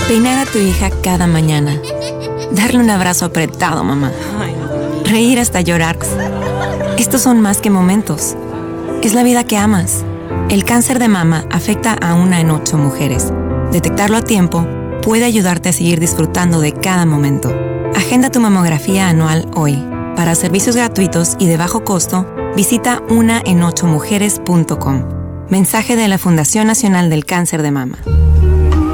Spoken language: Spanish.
Peinar a tu hija cada mañana. Darle un abrazo apretado, mamá. Reír hasta llorar. Estos son más que momentos. Es la vida que amas. El cáncer de mama afecta a 1 en 8 mujeres. Detectarlo a tiempo puede ayudarte a seguir disfrutando de cada momento. Agenda tu mamografía anual hoy. Para servicios gratuitos y de bajo costo, visita 1en8mujeres.com. Mensaje de la Fundación Nacional del Cáncer de Mama.